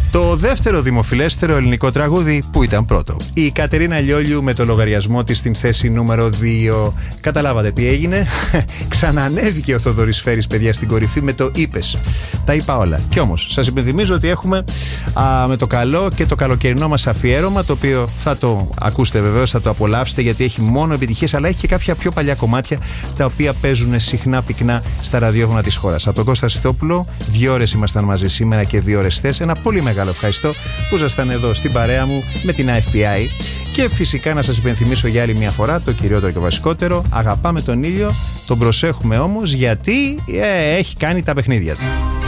Το δεύτερο δημοφιλέστερο ελληνικό τραγούδι που ήταν πρώτο. Η Κατερίνα Λιόλιου με το λογαριασμό της στην θέση νούμερο 2. Καταλάβατε τι έγινε? Ξανανέβηκε ο Θοδωρής Φέρης, παιδιά, στην κορυφή με το «Είπες». Τα είπα όλα. Κι όμως, σας υπενθυμίζω ότι έχουμε με το καλό και το καλοκαιρινό μας αφιέρωμα, το οποίο θα το ακούσετε βεβαίως, θα το απολαύσετε, γιατί έχει μόνο επιτυχίες, αλλά έχει και κάποια πιο παλιά κομμάτια τα οποία παίζουν συχνά πυκνά στα ραδιόφωνα της χώρας. Από τον Κώστα Σιθόπουλο, 2 ώρες ήμασταν μαζί σήμερα και 2 ώρες χθες. Ένα πολύ μεγάλο ευχαριστώ που ήσασταν εδώ στην παρέα μου με την AFPI. Και φυσικά να σας υπενθυμίσω για άλλη μια φορά το κυριότερο και βασικότερο: αγαπάμε τον ήλιο, τον προσέχουμε όμως, γιατί έχει κάνει τα παιχνίδια του.